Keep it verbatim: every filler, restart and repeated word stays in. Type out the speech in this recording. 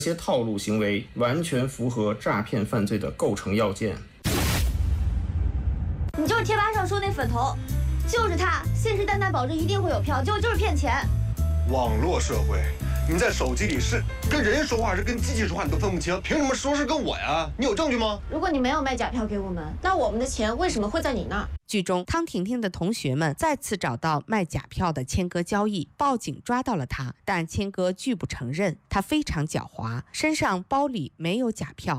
这些套路行为完全符合诈骗犯罪的构成要件。 你就是贴吧上说那粉头，就是他，信誓旦旦保证一定会有票，结果就是骗钱。 网络社会，你在手机里是跟人说话还是跟机器说话，你都分不清，凭什么说是跟我呀？你有证据吗？ 如果你没有卖假票给我们，那我们的钱为什么会在你那儿？ 剧中，汤婷婷的同学们再次找到卖假票的谦哥交易，报警抓到了他，但谦哥拒不承认，他非常狡猾，身上包里没有假票。